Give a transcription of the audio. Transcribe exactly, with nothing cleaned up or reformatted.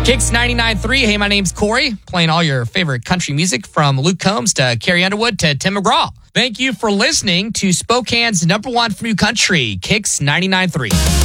Kicks ninety-nine point three. Hey, my name's Corey, playing all your favorite country music from Luke Combs to Carrie Underwood to Tim McGraw. Thank you for listening to Spokane's number one for new country, Kicks ninety-nine point three.